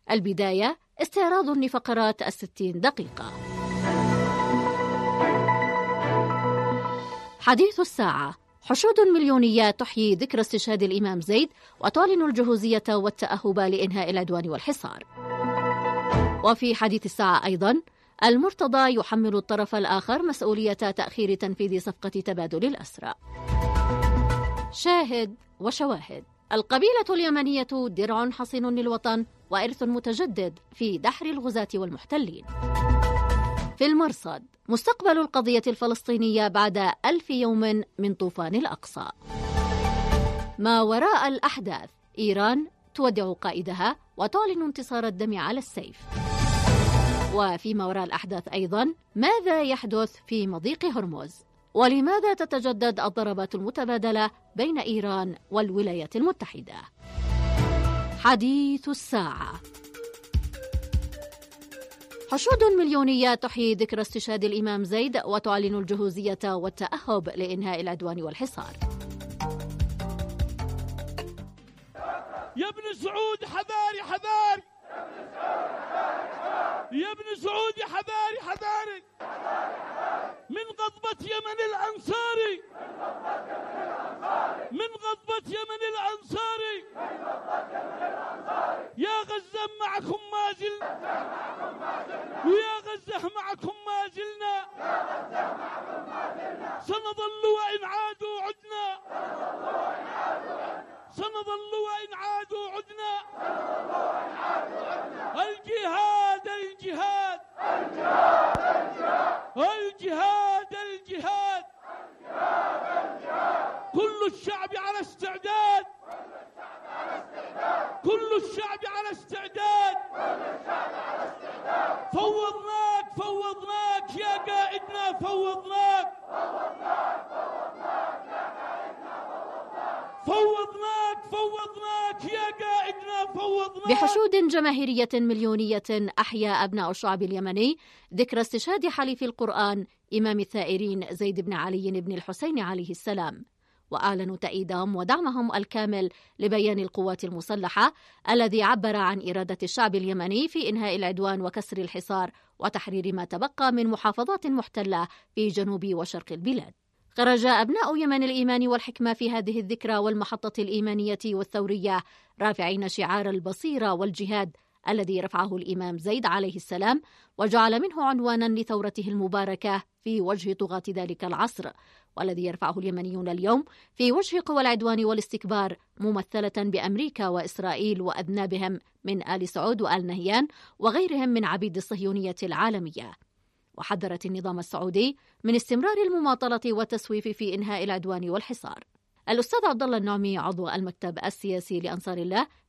البداية استعراض لفقرات 60 دقيقة. حديث الساعة: حشود مليونية تحيي ذكرى استشهاد الإمام زيد وتعلن الجهوزية والتأهب لإنهاء العدوان والحصار. وفي حديث الساعة أيضا: المرتضى يحمل الطرف الآخر مسؤولية تأخير تنفيذ صفقة تبادل الأسرى. شاهد وشواهد: القبيلة اليمنية درع حصين للوطن وإرث متجدد في دحر الغزاة والمحتلين. في المرصد: مستقبل القضية الفلسطينية بعد 1000 يوم من طوفان الأقصى. ما وراء الأحداث: إيران تودع قائدها وتعلن انتصار الدم على السيف. وفيما وراء الأحداث أيضا: ماذا يحدث في مضيق هرمز؟ ولماذا تتجدد الضربات المتبادلة بين إيران والولايات المتحدة؟ حديث الساعة: حشود مليونية تحيي ذكرى استشهاد الإمام زيد وتعلن الجهوزية والتأهب لإنهاء العدوان والحصار. يا ابن سعود حذاري حذاري، يا ابن سعود حذاري حذاري من غضبة يمن الأنصاري، من غضبة يمن الأنصاري. يا غزة معكم ما زلنا، ويا غزة معكم ما زلنا، سنظل وإن عادوا عدنا، سنظل وإن عادوا عدنا. الجهاد الجهاد الجهاد الجهاد، كل الشعب على استعداد، كل الشعب على استعداد. فوضناك فوضناك يا قائدنا، فوضناك فوضناك فوضناك يا قائدنا، فوضناك. بحشود جماهيرية مليونية أحيا أبناء الشعب اليمني ذكرى استشهاد حليف القرآن إمام الثائرين زيد بن علي بن الحسين عليه السلام، وأعلنوا تأييدهم ودعمهم الكامل لبيان القوات المسلحة الذي عبر عن إرادة الشعب اليمني في إنهاء العدوان وكسر الحصار وتحرير ما تبقى من محافظات محتلة في جنوب وشرق البلاد. خرج أبناء يمن الإيمان والحكمة في هذه الذكرى والمحطة الإيمانية والثورية رافعين شعار البصيرة والجهاد الذي رفعه الإمام زيد عليه السلام وجعل منه عنوانا لثورته المباركة في وجه طغاة ذلك العصر، والذي يرفعه اليمنيون اليوم في وجه قوى العدوان والاستكبار ممثلة بأمريكا وإسرائيل وأذنابهم من آل سعود وآل نهيان وغيرهم من عبيد الصهيونية العالمية. وحذرت النظام السعودي من استمرار المماطلة والتسويف في إنهاء العدوان والحصار. الأستاذ عبد الله النعمي عضو المكتب السياسي لأنصار الله